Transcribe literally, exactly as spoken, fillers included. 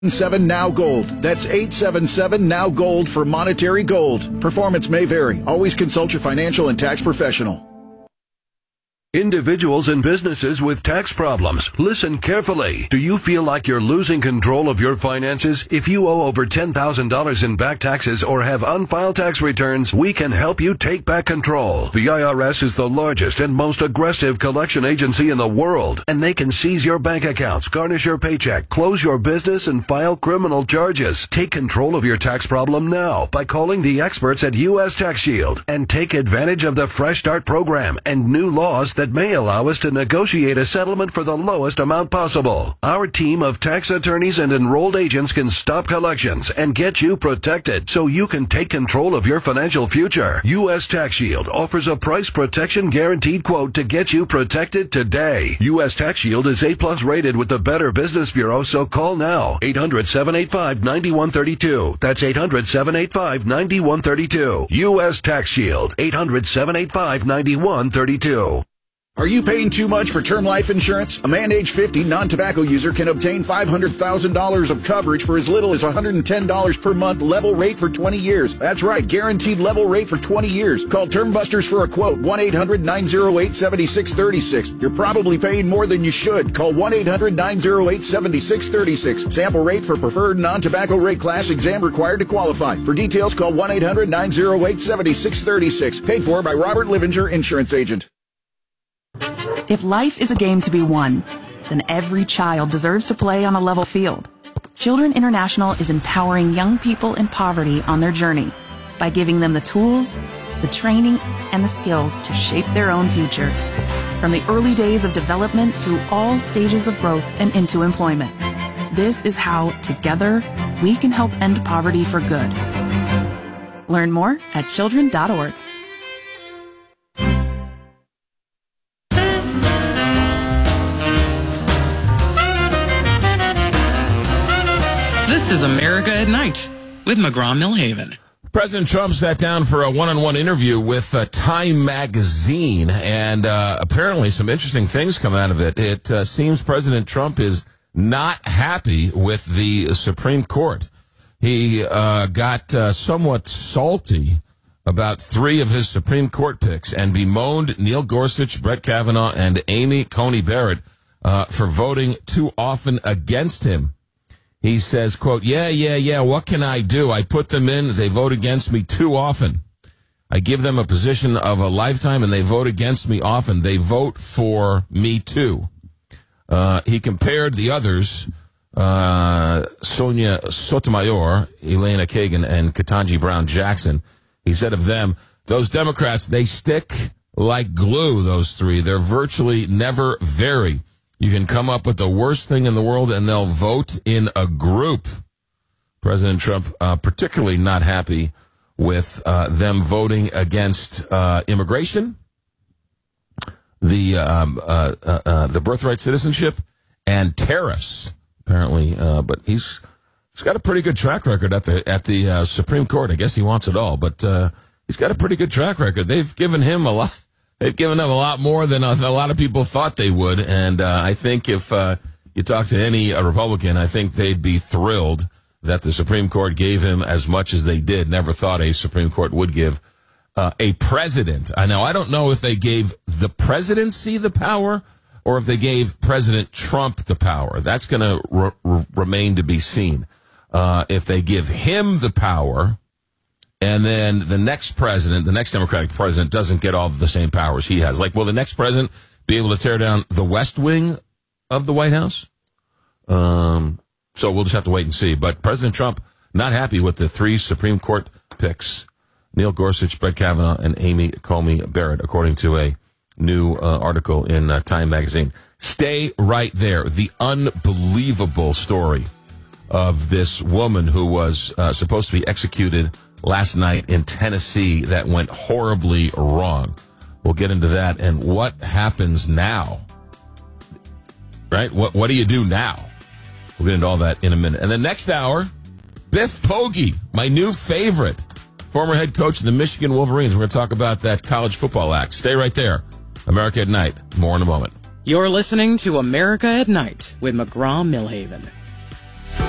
seven now gold. That's eight seven seven now gold for monetary gold. Performance may vary. Always consult your financial and tax professional. Individuals and businesses with tax problems, listen carefully. Do you feel like you're losing control of your finances? If you owe over ten thousand dollars in back taxes or have unfiled tax returns, we can help you take back control. The I R S is the largest and most aggressive collection agency in the world, and they can seize your bank accounts, garnish your paycheck, close your business, and file criminal charges. Take control of your tax problem now by calling the experts at U S Tax Shield and take advantage of the Fresh Start program and new laws that may allow us to negotiate a settlement for the lowest amount possible. Our team of tax attorneys and enrolled agents can stop collections and get you protected so you can take control of your financial future. U S Tax Shield offers a price protection guaranteed quote to get you protected today. U S Tax Shield is A plus rated with the Better Business Bureau, so call now. eight hundred, seven eight five, nine one three two. That's eight hundred, seven eight five, nine one three two. U S Tax Shield. eight hundred, seven eight five, nine one three two. Are you paying too much for term life insurance? A man age fifty non-tobacco user can obtain five hundred thousand dollars of coverage for as little as one hundred ten dollars per month, level rate for twenty years. That's right, guaranteed level rate for twenty years. Call Term Busters for a quote, one eight hundred, nine oh eight, seven six three six. You're probably paying more than you should. Call one eight hundred, nine oh eight, seven six three six. Sample rate for preferred non-tobacco rate class, exam required to qualify. For details, call one eight hundred, nine oh eight, seven six three six. Paid for by Robert Livinger, Insurance Agent. If life is a game to be won, then every child deserves to play on a level field. Children International is empowering young people in poverty on their journey by giving them the tools, the training, and the skills to shape their own futures. From the early days of development through all stages of growth and into employment. This is how, together, we can help end poverty for good. Learn more at children dot org. This is America at Night with McGraw-Millhaven. President Trump sat down for a one-on-one interview with uh, Time Magazine, and uh, apparently some interesting things come out of it. It uh, seems President Trump is not happy with the Supreme Court. He uh, got uh, somewhat salty about three of his Supreme Court picks and bemoaned Neil Gorsuch, Brett Kavanaugh, and Amy Coney Barrett uh, for voting too often against him. He says, quote, yeah, yeah, yeah, what can I do? I put them in. They vote against me too often. I give them a position of a lifetime, and they vote against me often. They vote for me too. Uh, he compared the others, uh, Sonia Sotomayor, Elena Kagan, and Ketanji Brown Jackson. He said of them, those Democrats, they stick like glue, those three. They're virtually never vary. You can come up with the worst thing in the world, and they'll vote in a group. President Trump uh, particularly not happy with uh, them voting against uh, immigration, the um, uh, uh, uh, the birthright citizenship, and tariffs. Apparently, uh, but he's he's got a pretty good track record at the at the uh, Supreme Court. I guess he wants it all, but uh, he's got a pretty good track record. They've given him a lot. They've given him a lot more than a, a lot of people thought they would, and uh, I think if uh, you talk to any uh, Republican, I think they'd be thrilled that the Supreme Court gave him as much as they did. Never thought a Supreme Court would give uh, a president. I know I don't know if they gave the presidency the power or if they gave President Trump the power. That's going to re- re- remain to be seen. Uh, if they give him the power, and then the next president, the next Democratic president, doesn't get all the same powers he has. Like, will the next president be able to tear down the West Wing of the White House? Um, so we'll just have to wait and see. But President Trump not happy with the three Supreme Court picks, Neil Gorsuch, Brett Kavanaugh, and Amy Coney Barrett, according to a new uh, article in uh, Time Magazine. Stay right there. The unbelievable story of this woman who was uh, supposed to be executed last night in Tennessee that went horribly wrong. We'll get into that and what happens now. Right? What what do you do now? We'll get into all that in a minute. And the next hour, Biff Poggi, my new favorite, former head coach of the Michigan Wolverines. We're going to talk about that college football act. Stay right there. America at Night. More in a moment. You're listening to America at Night with McGraw-Millhaven.